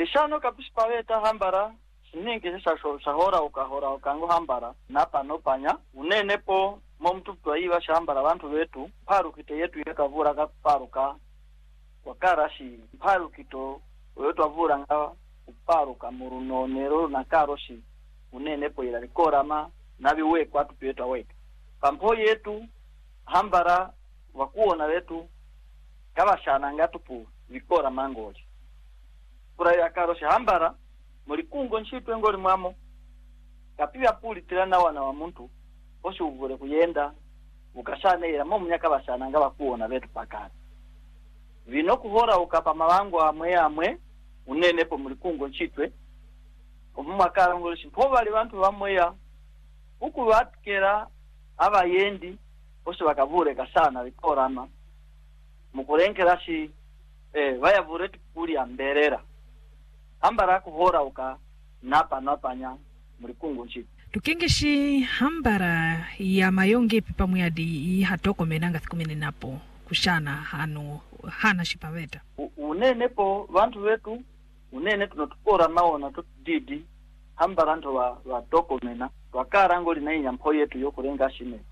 Lishano kapisi paweta hambara siningi sisa shahora ukango hambara napa nopanya unenepo momtu twaiwa shambara bantu betu parukite yetu yakavura kaparuka wakarashi parukito wetu avura nga uparuka murunonero na karoshi unenepo ila likorama nabi weku watu piyeta weka pampo yetu hambara wakuona wetu kabashana ngatupu vikora mangoli kura ya karoshi hambara mulikungo nshitwe ngoli mwamo kapia puli tirana wana wa muntu oshi uvure kuyenda ukashane ila mo munyaka bashana nga bakuona betu pakati vino kuhora ukapa mawango amwe unenepo mulikungo nshitwe omumwakara ngoli shimpo bali bantu bamweya uku batkera abayendi oshi bakavure kasana bikorama mukurenkera shi bayavure tukuli amberera hambara kuhora uka napanya mulikungu nchiti tukengeshi hambara ya mayonge pamwe adi hatoko menanga 10 napo kushana hana shipaveta unenepo bantu wetu unene tunotukora maona tutudidi hambara ndo wa dokomena wakara ngoli na inyampo yetu yokurenga shime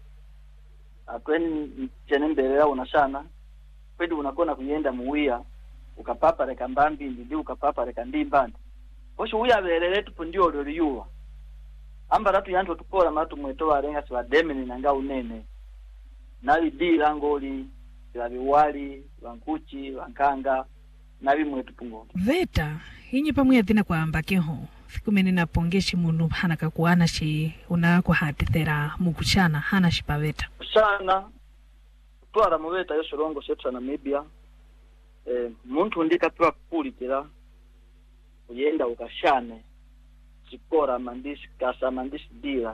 atweni chenemberera unashana kwedi unakona kuyenda muwia ukapapa reka mbambi ndi ukapapa reka ndimbandi osho uyaberere tupundio loliyuwa ambara tu yanto tukora matu mweto warenga siwa demeni nanga unene nali dira ngoli siwa biwali wankuchi wankanga nabi mwetu pungoto veta hinyi pamwe atina kwa ambakeho fikumene na pongeshi munu hana kakuana shi unako hatithera mukuchana hana shipaveta kushana tuara mweta yosho rongo shetu Namibia muntu ndika tuwa kupulikira uyenda ukashane sikora mandisi kasa mandisi dira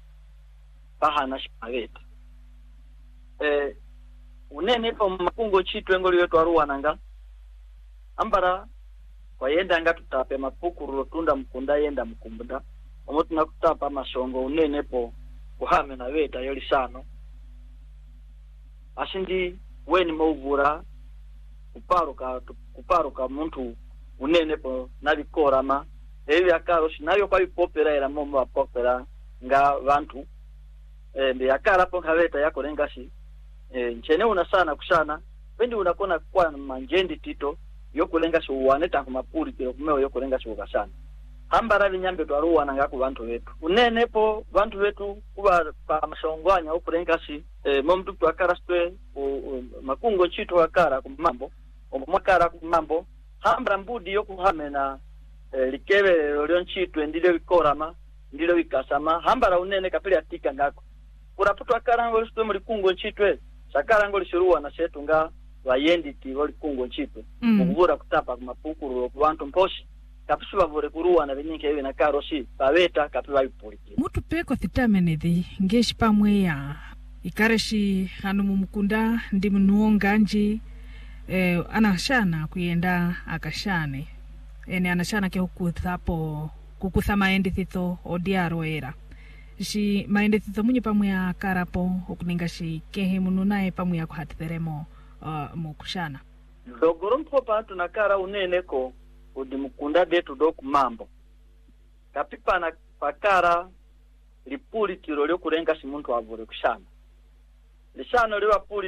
pahana shipaveta unene pa makungo chitwe ngoli wetu aruwananga ambara kwa yenda nga tutape mapukuru rotunda mkunda yenda mkumbunda omotu na kutapa masongo unene po kuhame na weta yoli sano asindi weni mauvura kuparuka muntu unene po nabikorama ebi akaro sinayo kwa bipopera era momo apopera nga bantu mbe akara po haveta yako rengashi nchene una sana kushana wendi unakona kwa manjendi tito yokulenga shi uwaneta kumapuri kiro kumeo yokulenga shi ukashana hambara vinyambe twaruwa nanga ku bantu wetu unene po bantu wetu kuba pa mashongwanya okulenga shi momtu twakara stwe makungo chito wakara kumambo omwakara kumambo hambra mbudi yokuhame na likebe lyo nchitwe ndile bikorama ndile bikasama hambara unene kapili atika ngako kuraputu akara ngoli stwe mulikungo nchitwe sakara ngoli shiruwa na shetu nga wayendi ti wali kungo nchitwe mukuvura kutapa kumapukuru kubantu mposhi kapisu bavure kuruwa na binyinke hivi na karoshi paveta kapiwa ipuliki mutu peko thitamenethi ngeshi pamweya ikareshi hanu mumukunda ndi mnuonga nji anashana kuyenda akashane ene anashana ke hukuthapo kukutha maendi thito odiaro era shi maendi thito munyi pamweya karapo okuninga shi kehe munu nae pamweya kuhatitheremo mukushana dogoro mpopa tunakara uneneko udi mukunda detu doku mambo kapipa na pakara lipuli kiro lyo kurenga shi muntu avure kushana lishano liwa puli